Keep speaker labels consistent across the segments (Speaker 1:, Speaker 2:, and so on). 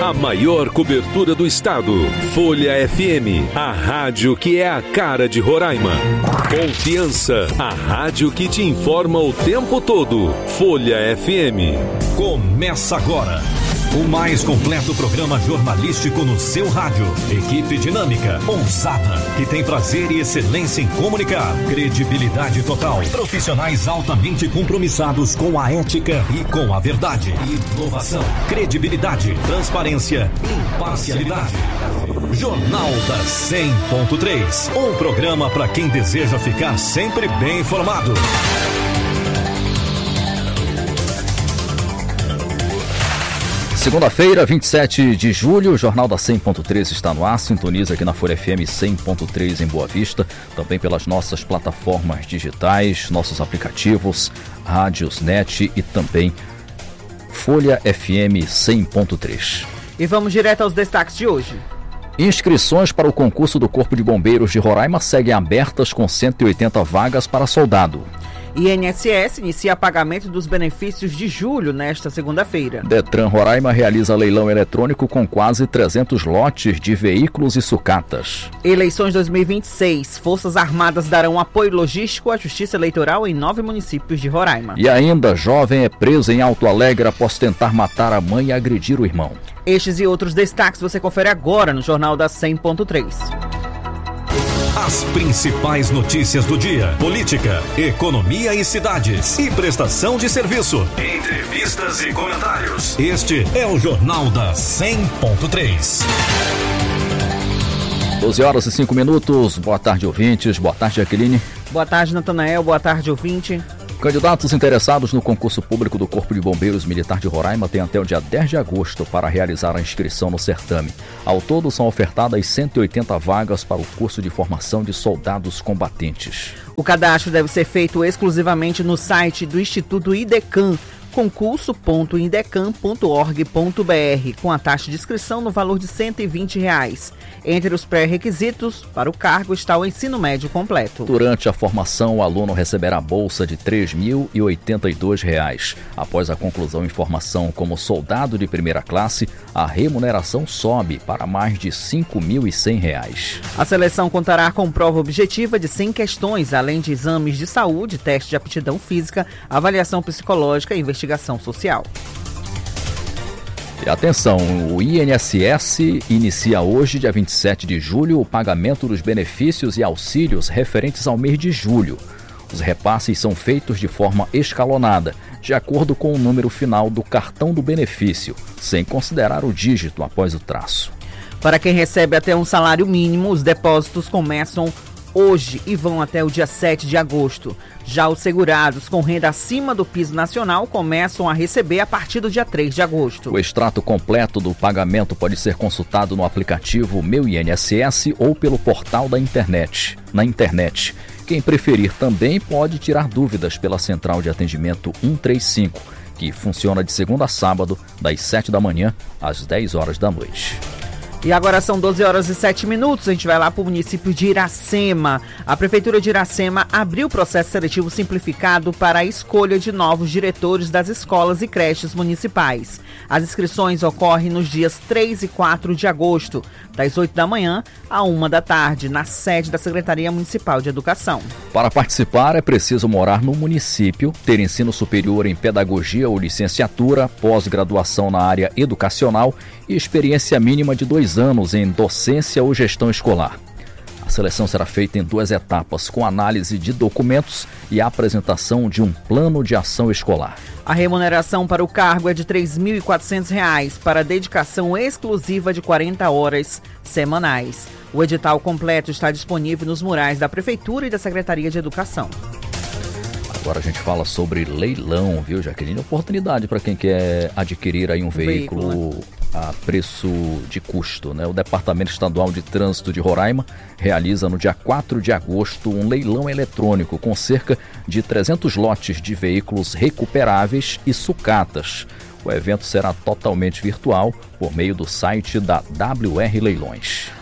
Speaker 1: A maior cobertura do estado. Folha FM, a rádio que é a cara de Roraima. Confiança, a rádio que te informa o tempo todo. Folha FM.
Speaker 2: Começa agora o mais completo programa jornalístico no seu rádio. Equipe dinâmica, ousada, que tem prazer e excelência em comunicar. Credibilidade total. Profissionais altamente compromissados com a ética e com a verdade. Inovação, credibilidade, transparência, imparcialidade. Jornal da 100.3. Um programa para quem deseja ficar sempre bem informado.
Speaker 3: Segunda-feira, 27 de julho, o Jornal da 100.3 está no ar, sintoniza aqui na Folha FM 100.3 em Boa Vista, também pelas nossas plataformas digitais, nossos aplicativos, Rádios Net e também Folha FM 100.3.
Speaker 4: E vamos direto aos destaques de hoje.
Speaker 3: Inscrições para o concurso do Corpo de Bombeiros de Roraima seguem abertas com 180 vagas para soldado.
Speaker 4: INSS inicia pagamento dos benefícios de julho nesta segunda-feira.
Speaker 3: Detran Roraima realiza leilão eletrônico com quase 300 lotes de veículos e sucatas.
Speaker 4: Eleições 2026. Forças Armadas darão apoio logístico à Justiça Eleitoral em 9 municípios de Roraima.
Speaker 3: E ainda, jovem é preso em Alto Alegre após tentar matar a mãe e agredir o irmão.
Speaker 4: Estes e outros destaques você confere agora no Jornal da 100.3.
Speaker 2: As principais notícias do dia: política, economia e cidades, e prestação de serviço, entrevistas e comentários. Este é o Jornal da 100.3.
Speaker 3: 12 horas e 5 minutos. Boa tarde, ouvintes. Boa tarde, Jaqueline.
Speaker 4: Boa tarde, Natanael. Boa tarde, ouvinte.
Speaker 3: Candidatos interessados no concurso público do Corpo de Bombeiros Militar de Roraima têm até o dia 10 de agosto para realizar a inscrição no certame. Ao todo, são ofertadas 180 vagas para o curso de formação de soldados combatentes.
Speaker 4: O cadastro deve ser feito exclusivamente no site do Instituto IDECAM, concurso.indecam.org.br, com a taxa de inscrição no valor de R$ 120. Entre os pré-requisitos para o cargo está o ensino médio completo.
Speaker 3: Durante a formação, o aluno receberá a bolsa de R$ 3.082. Após a conclusão em formação como soldado de primeira classe, a remuneração sobe para mais de R$ 5.100.
Speaker 4: A seleção contará com prova objetiva de 100 questões, além de exames de saúde, teste de aptidão física, avaliação psicológica e investigação social.
Speaker 3: E atenção, o INSS inicia hoje, dia 27 de julho, o pagamento dos benefícios e auxílios referentes ao mês de julho. Os repasses são feitos de forma escalonada, de acordo com o número final do cartão do benefício, sem considerar o dígito após o traço.
Speaker 4: Para quem recebe até um salário mínimo, os depósitos começam hoje e vão até o dia 7 de agosto. Já os segurados com renda acima do piso nacional começam a receber a partir do dia 3 de agosto.
Speaker 3: O extrato completo do pagamento pode ser consultado no aplicativo Meu INSS ou pelo portal da internet. Quem preferir também pode tirar dúvidas pela central de atendimento 135, que funciona de segunda a sábado, das 7 da manhã às 10 horas da noite.
Speaker 4: E agora são 12 horas e 7 minutos, a gente vai lá para o município de Iracema. A Prefeitura de Iracema abriu o processo seletivo simplificado para a escolha de novos diretores das escolas e creches municipais. As inscrições ocorrem nos dias 3 e 4 de agosto, das 8 da manhã à 1 da tarde, na sede da Secretaria Municipal de Educação.
Speaker 3: Para participar, é preciso morar no município, ter ensino superior em pedagogia ou licenciatura, pós-graduação na área educacional e experiência mínima de 2 anos em docência ou gestão escolar. A seleção será feita em 2 etapas, com análise de documentos e a apresentação de um plano de ação escolar.
Speaker 4: A remuneração para o cargo é de R$ 3.400 para dedicação exclusiva de 40 horas semanais. O edital completo está disponível nos murais da Prefeitura e da Secretaria de Educação.
Speaker 3: Agora a gente fala sobre leilão, viu, Jaqueline? Oportunidade para quem quer adquirir aí um veículo, né? A preço de custo, né? O Departamento Estadual de Trânsito de Roraima realiza no dia 4 de agosto um leilão eletrônico com cerca de 300 lotes de veículos recuperáveis e sucatas. O evento será totalmente virtual por meio do site da WR Leilões.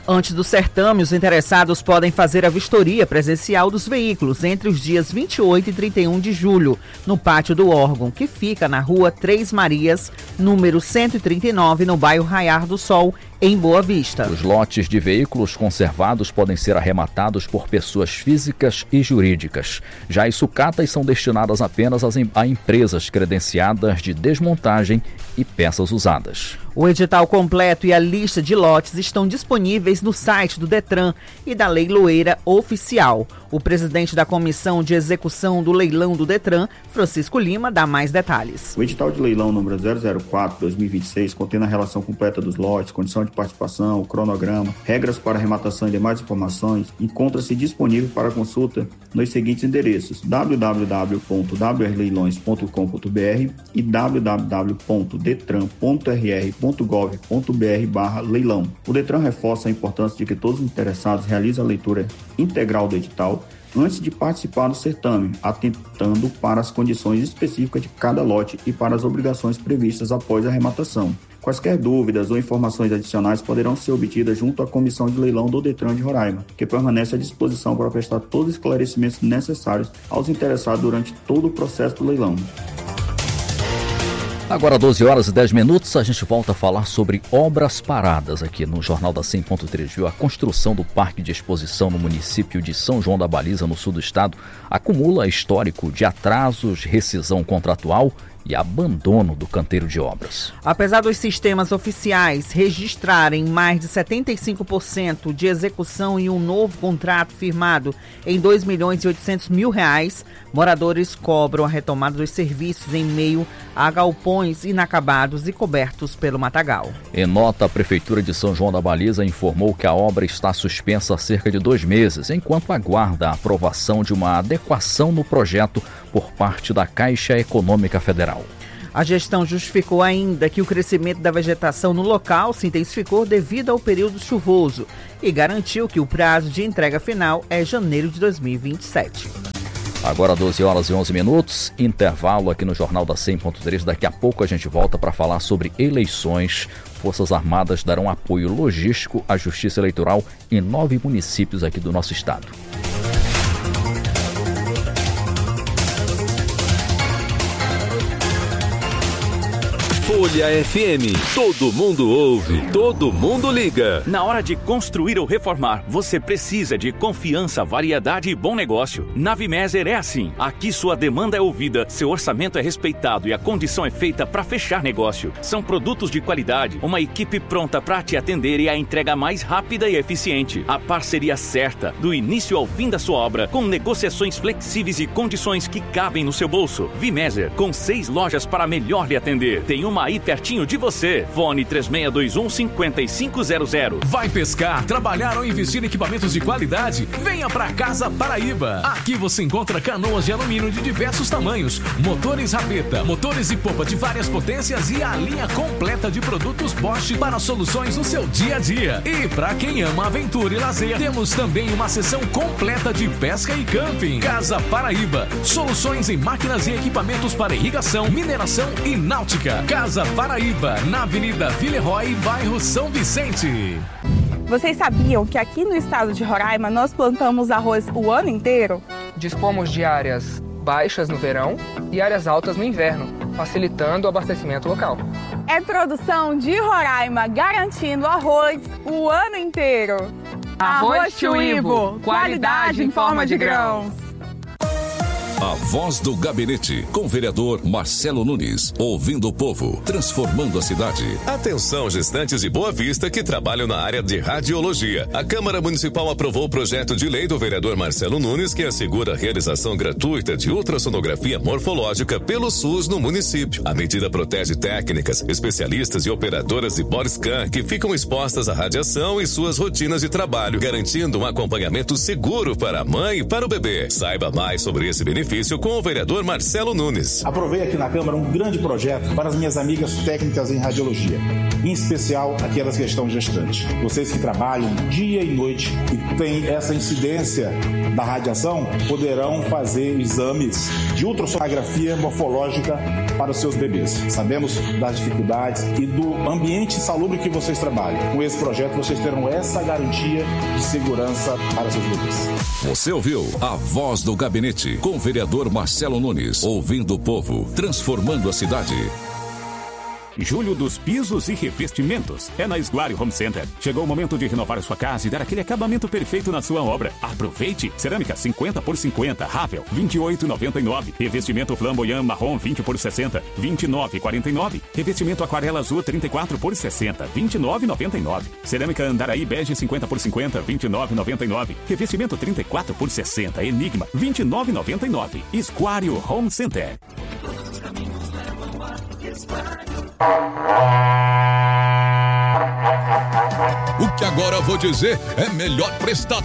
Speaker 4: Antes do certame, os interessados podem fazer a vistoria presencial dos veículos entre os dias 28 e 31 de julho, no pátio do órgão, que fica na rua Três Marias, número 139, no bairro Raiar do Sol, em Boa Vista.
Speaker 3: Os lotes de veículos conservados podem ser arrematados por pessoas físicas e jurídicas. Já as sucatas são destinadas apenas a empresas credenciadas de desmontagem e peças usadas.
Speaker 4: O edital completo e a lista de lotes estão disponíveis no site do Detran e da Leiloeira Oficial. O presidente da Comissão de Execução do Leilão do Detran, Francisco Lima, dá mais detalhes.
Speaker 5: O edital de leilão número 004/2026 contém a relação completa dos lotes, condição de participação, o cronograma, regras para arrematação e demais informações, encontra-se disponível para consulta nos seguintes endereços: www.wrleilões.com.br e www.detran.rr.gov.br/leilão. O Detran reforça a importância de que todos os interessados realizem a leitura integral do edital antes de participar do certame, atentando para as condições específicas de cada lote e para as obrigações previstas após a arrematação. Quaisquer dúvidas ou informações adicionais poderão ser obtidas junto à Comissão de Leilão do Detran de Roraima, que permanece à disposição para prestar todos os esclarecimentos necessários aos interessados durante todo o processo do leilão.
Speaker 3: Agora 12 horas e 10 minutos, a gente volta a falar sobre obras paradas aqui no Jornal da 100.3, viu? A construção do Parque de Exposição no município de São João da Baliza, no sul do estado, acumula histórico de atrasos, rescisão contratual e abandono do canteiro de obras.
Speaker 4: Apesar dos sistemas oficiais registrarem mais de 75% de execução e um novo contrato firmado em R$2.800.000, moradores cobram a retomada dos serviços em meio a galpões inacabados e cobertos pelo matagal.
Speaker 3: Em nota, a Prefeitura de São João da Baliza informou que a obra está suspensa há cerca de 2 meses, enquanto aguarda a aprovação de uma adequação no projeto por parte da Caixa Econômica Federal.
Speaker 4: A gestão justificou ainda que o crescimento da vegetação no local se intensificou devido ao período chuvoso e garantiu que o prazo de entrega final é janeiro de 2027.
Speaker 3: Agora 12 horas e 11 minutos, intervalo aqui no Jornal da 100.3. Daqui a pouco a gente volta para falar sobre eleições. Forças Armadas darão apoio logístico à Justiça Eleitoral em 9 municípios aqui do nosso estado.
Speaker 1: Folha FM. Todo mundo ouve, todo mundo liga.
Speaker 6: Na hora de construir ou reformar, você precisa de confiança, variedade e bom negócio. Na Vimeser é assim. Aqui sua demanda é ouvida, seu orçamento é respeitado e a condição é feita para fechar negócio. São produtos de qualidade, uma equipe pronta para te atender e a entrega mais rápida e eficiente. A parceria certa, do início ao fim da sua obra, com negociações flexíveis e condições que cabem no seu bolso. Vimeser, com 6 lojas para melhor lhe atender. Tem uma aí pertinho de você. Fone 3621-5500.
Speaker 7: Vai pescar, trabalhar ou investir em equipamentos de qualidade? Venha pra Casa Paraíba. Aqui você encontra canoas de alumínio de diversos tamanhos, motores rabeta, motores e popa de várias potências e a linha completa de produtos Bosch para soluções no seu dia a dia. E pra quem ama aventura e lazer, temos também uma seção completa de pesca e camping. Casa Paraíba. Soluções em máquinas e equipamentos para irrigação, mineração e náutica. Casa Paraíba, na Avenida Villeroy, bairro São Vicente.
Speaker 8: Vocês sabiam que aqui no estado de Roraima nós plantamos arroz o ano inteiro?
Speaker 9: Dispomos de áreas baixas no verão e áreas altas no inverno, facilitando o abastecimento local.
Speaker 8: É produção de Roraima, garantindo arroz o ano inteiro. Arroz Tio Ivo, qualidade em forma de grãos.
Speaker 2: A Voz do Gabinete, com o vereador Marcelo Nunes. Ouvindo o povo, transformando a cidade.
Speaker 10: Atenção, gestantes de Boa Vista que trabalham na área de radiologia. A Câmara Municipal aprovou o projeto de lei do vereador Marcelo Nunes que assegura a realização gratuita de ultrassonografia morfológica pelo SUS no município. A medida protege técnicas, especialistas e operadoras de body scan que ficam expostas à radiação em suas rotinas de trabalho, garantindo um acompanhamento seguro para a mãe e para o bebê. Saiba mais sobre esse benefício com o vereador Marcelo Nunes.
Speaker 11: Aprovei aqui na Câmara um grande projeto para as minhas amigas técnicas em radiologia, em especial aquelas que estão gestantes. Vocês que trabalham dia e noite e têm essa incidência da radiação, poderão fazer exames de ultrassonografia morfológica para os seus bebês. Sabemos das dificuldades e do ambiente insalubre que vocês trabalham. Com esse projeto, vocês terão essa garantia de segurança para seus bebês.
Speaker 2: Você ouviu a Voz do Gabinete com o vereador Marcelo Nunes, ouvindo o povo, transformando a cidade.
Speaker 12: Julho dos pisos e revestimentos é na Esguário Home Center. Chegou o momento de renovar sua casa e dar aquele acabamento perfeito na sua obra. Aproveite! Cerâmica 50 por 50, Ravel, R$ 28,99. Revestimento flamboyant marrom 20 por 60, R$ 29,49. Revestimento aquarela azul 34 por 60, R$ 29,99. Cerâmica Andaraí bege 50 por 50, R$ 29,99. Revestimento 34 por 60, Enigma, R$ 29,99. Esguário Home Center.
Speaker 2: O que agora vou dizer é melhor prestar